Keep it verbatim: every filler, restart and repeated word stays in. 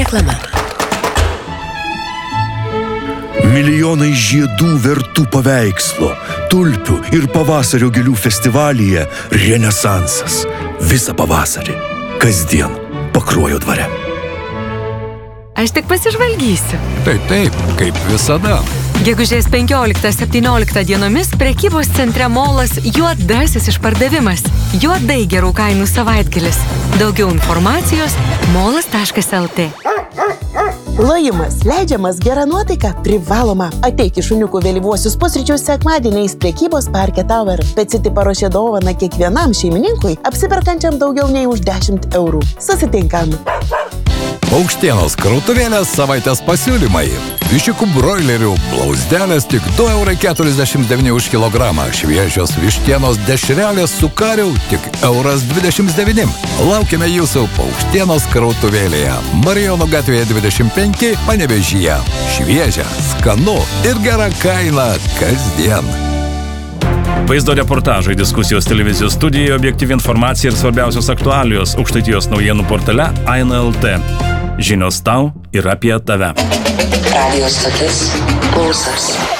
Reklama. Milijonai žiedų vertų paveikslo, tulpių ir pavasario gėlių festivalyje Renesansas. Visą pavasarį. Kasdien Pakruojo dvare. Aš tik pasižvalgysiu. Taip, taip, kaip visada. Gegužės penkioliktą septynioliktą dienomis prekybos centre Molas juodasis išpardavimas. Juodai gerų kainų savaitgalis. Daugiau informacijos molas taškas lt. Lojimas leidžiamas, gera nuotaika privaloma. Ateik į šuniukų vėlyvuosius pusryčius sekmadieniais prekybos parke Tower. Peciti paruošė dovaną kiekvienam šeimininkui, apsiperkančiam daugiau nei už dešimt eurų. Susitinkam. Paukštienos krautuvėlės savaitės pasiūlymai. Viščiukų broilerių blauzdelės tik du eurai keturiasdešimt devyni už kilogramą. Šviežios vištienos dešrelės su kariu tik euras dvidešimt devyni. Laukime jūsų Paukštienos krautuvėlėje. Marijonų gatvėje dvidešimt penki, Panevėžyje. Šviežia, skanu ir gera kaina kasdien. Vaizdo reportažai, diskusijos televizijos studijoje, objektyvi informacija ir svarbiausios aktualijos Aukštaitijos naujienų portale Aina L T. Žinios tau ir apie tave. Radio stotis Pulsas.